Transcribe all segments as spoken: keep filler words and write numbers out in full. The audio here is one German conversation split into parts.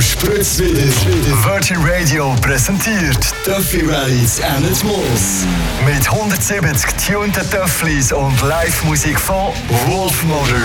spritzt wieder. Virgin Radio präsentiert Duffy Rallies and Moss. Mit hundertsiebzig tunten Dufflis und Live-Musik von Wolfmother,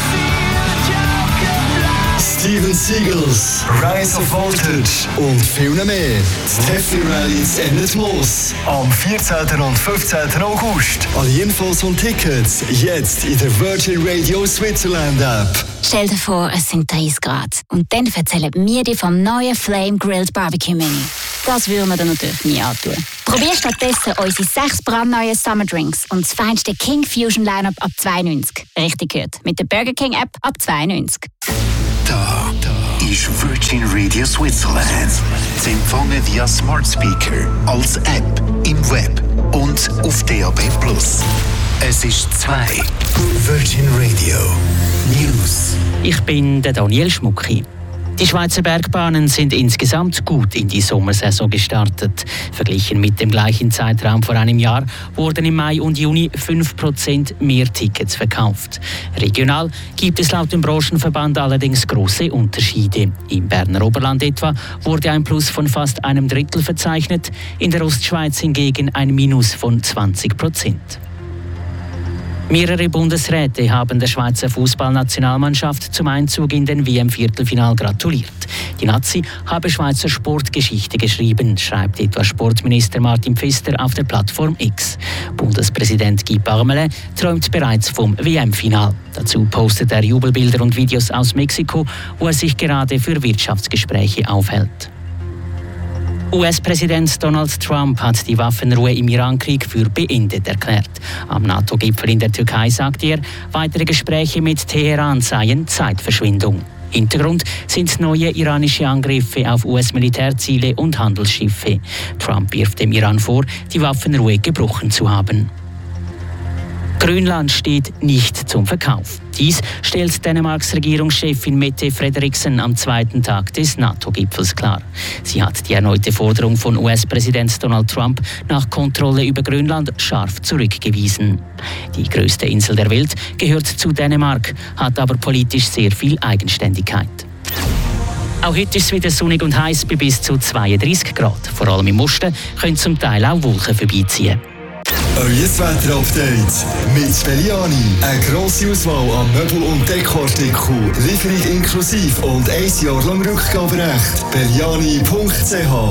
Steven Seagulls, Rise of Voltage und viel mehr. Duffy Rallies and Moss. Am vierzehnten und fünfzehnten August. Alle Infos und Tickets jetzt in der Virgin Radio Switzerland App. Stell dir vor, es sind dreißig Grad. Und dann erzählen wir dir vom neuen Flame Grilled Barbecue Menü. Das würden wir dir natürlich nie antun. Probier stattdessen unsere sechs brandneuen Summer Drinks und das feinste King Fusion Lineup ab zwei neunzig. Richtig gehört. Mit der Burger King App ab zwei neunzig. Da, da ist Virgin Radio Switzerland. Sie empfangen via Smart Speaker, als App, im Web und auf D A B plus. Es ist zwei. Virgin Radio News. Ich bin der Daniel Schmucki. Die Schweizer Bergbahnen sind insgesamt gut in die Sommersaison gestartet. Verglichen mit dem gleichen Zeitraum vor einem Jahr wurden im Mai und Juni fünf Prozent mehr Tickets verkauft. Regional gibt es laut dem Branchenverband allerdings große Unterschiede. Im Berner Oberland etwa wurde ein Plus von fast einem Drittel verzeichnet, in der Ostschweiz hingegen ein Minus von zwanzig Prozent. Mehrere Bundesräte haben der Schweizer Fußballnationalmannschaft zum Einzug in den W M-Viertelfinal gratuliert. Die Nazi habe Schweizer Sportgeschichte geschrieben, schreibt etwa Sportminister Martin Pfister auf der Plattform X. Bundespräsident Guy Parmelin träumt bereits vom W M-Final. Dazu postet er Jubelbilder und Videos aus Mexiko, wo er sich gerade für Wirtschaftsgespräche aufhält. U S-Präsident Donald Trump hat die Waffenruhe im Irankrieg für beendet erklärt. Am NATO-Gipfel in der Türkei sagte er, weitere Gespräche mit Teheran seien Zeitverschwendung. Hintergrund sind neue iranische Angriffe auf U S-Militärziele und Handelsschiffe. Trump wirft dem Iran vor, die Waffenruhe gebrochen zu haben. Grönland steht nicht zum Verkauf. Dies stellt Dänemarks Regierungschefin Mette Frederiksen am zweiten Tag des NATO-Gipfels klar. Sie hat die erneute Forderung von U S-Präsident Donald Trump nach Kontrolle über Grönland scharf zurückgewiesen. Die größte Insel der Welt gehört zu Dänemark, hat aber politisch sehr viel Eigenständigkeit. Auch heute ist es wieder sonnig und heiß bei bis zu zweiunddreißig Grad. Vor allem im Osten können zum Teil auch Wolken vorbeiziehen. Euer Wetter-Update mit Belliani. Eine grosse Auswahl an Möbel- und Dekoartikeln. Lieferung inklusive und ein Jahr lang Rückgaberecht. belliani punkt c h